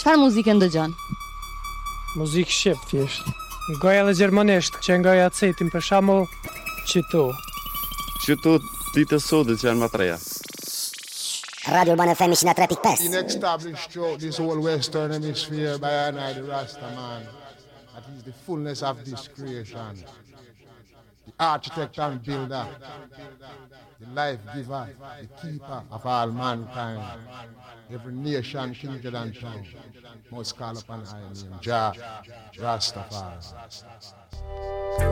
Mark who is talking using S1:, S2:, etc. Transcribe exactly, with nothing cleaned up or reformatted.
S1: Çfarë muzikë ndëgjon?
S2: Muzikë shqip thjesht. Goja edhe gjermanisht, që ngoja cetin për shembull Qytu.
S3: Qytu ditë sodit që janë më treja.
S4: Radio Urban F M one oh three point five.
S5: Established throughout this whole Western Hemisphere by an I, the Rasta man. That is the fullness of this creation. The architect and builder, the life giver, the keeper of all mankind. Every nation, kindred and tongue must call upon I name Jah Rastafari.